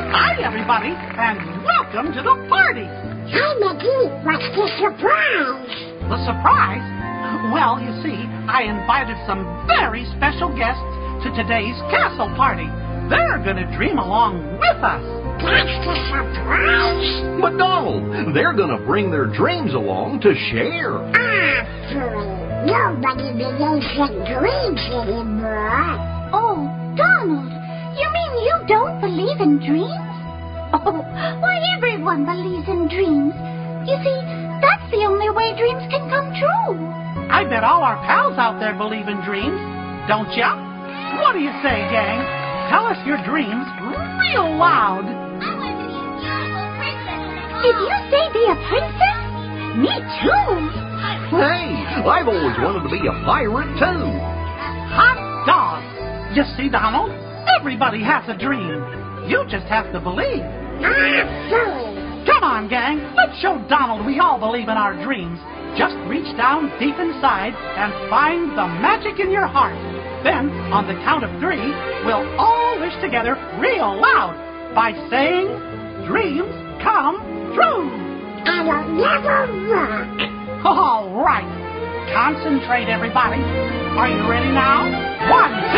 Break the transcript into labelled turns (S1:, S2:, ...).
S1: Hi, everybody, and welcome to the party.
S2: Hi, Mickey. What's the surprise?
S1: The surprise? Well, you see, I invited some very special guests to today's castle party. They're going to dream along with us.
S2: That's the surprise?
S3: But Donald, they're going to bring their dreams along to share.
S2: Fool. Nobody believes in dreams anymore.
S4: Oh, Donald, you mean you don't believe in dreams? Oh, why, everyone believes in dreams. You see, that's the only way dreams can come true.
S1: I bet all our pals out there believe in dreams, don't ya? What do you say, gang? Tell us your dreams real loud.
S4: Did you say be a princess? Me too.
S3: Hey, I've always wanted to be a pirate, too.
S1: Hot dog! You see, Donald, everybody has a dream. You just have to believe.
S2: Fool.
S1: Come on, gang. Let's show Donald we all believe in our dreams. Just reach down deep inside and find the magic in your heart. Then, on the count of 3, we'll all wish together real loud by saying, "Dreams come true."
S2: It'll never work.
S1: All right. Concentrate, everybody. Are you ready now? 1, 2.